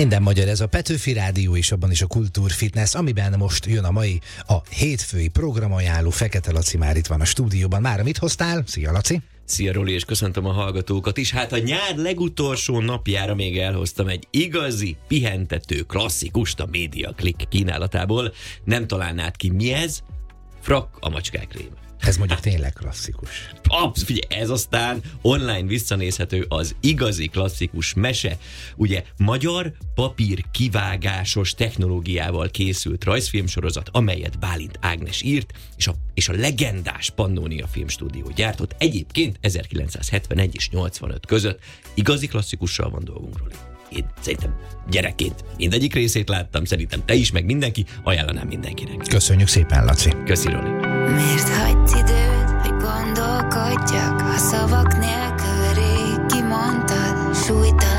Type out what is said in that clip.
Minden magyar, ez a Petőfi Rádió és abban is a Kultúrfitness, amiben most jön a mai, a hétfői programajánló. Fekete Laci már itt van a stúdióban. Mára mit hoztál? Szia, Laci! Szia, Roli, és köszöntöm a hallgatókat is. Hát a nyár legutolsó napjára még elhoztam egy igazi, pihentető klasszikust a Media Click kínálatából. Nem találnád ki, mi ez? Frak a macskák réme. Ez mondjuk tényleg klasszikus. Figyelj, ez aztán online visszanézhető, az igazi klasszikus mese. Ugye magyar papír kivágásos technológiával készült rajzfilmsorozat, amelyet Bálint Ágnes írt, és a legendás Pannónia Filmstúdió gyártott, egyébként 1971 és 85 között. Igazi klasszikussal van dolgunk, Roli. Én szerintem gyerekként mindegyik részét láttam, szerintem te is, meg mindenki, ajánlanám mindenkinek. Köszönjük szépen, Laci. Köszi, Roli. Miért hagysz időt, hogy gondolkodjak, a szavak nélkül rég kimondtad, súlytalan